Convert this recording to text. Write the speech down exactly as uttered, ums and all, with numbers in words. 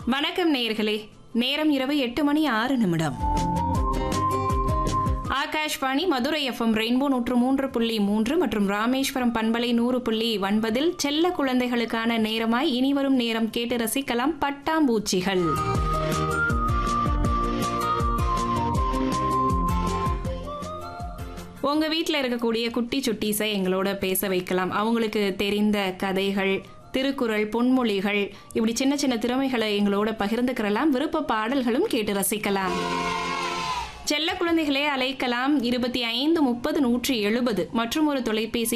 வணக்கம் நேயர்களே. நேரம் இரவு எட்டு மணி ஆறு நிமிடம். ஆகாஷ்வாணி மதுரை எஃப்எம் ரெயின்போ நூற்று மூன்று புள்ளி மூன்று மற்றும் ராமேஸ்வரம் பண்பலை நூறு புள்ளி ஒன்பதில் செல்ல குழந்தைகளுக்கான நேரமாய் இனிவரும் நேரம் கேட்டு ரசிக்கலாம். பட்டாம்பூச்சிகள். உங்க வீட்டில் இருக்கக்கூடிய குட்டி சுட்டீஸை எங்களோட பேச வைக்கலாம். அவங்களுக்கு தெரிந்த கதைகள், திருக்குறள், பொன்மொழிகள், இப்படி சின்ன சின்ன திறமைகளை எங்களோட பகிர்ந்துக்கிறலாம். விருப்ப பாடல்களும் கேட்டு ரசிக்கலாம். செல்ல குழந்தைகளே அழைக்கலாம். இருபத்தி ஐந்து முப்பது நூற்றி எழுபது மற்றும் ஒரு தொலைபேசி